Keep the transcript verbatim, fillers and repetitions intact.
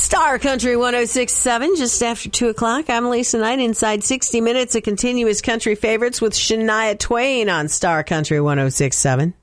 Star Country one oh six point seven, just after two o'clock. I'm Lisa Knight, inside sixty minutes of continuous country favorites with Shania Twain on Star Country one oh six point seven.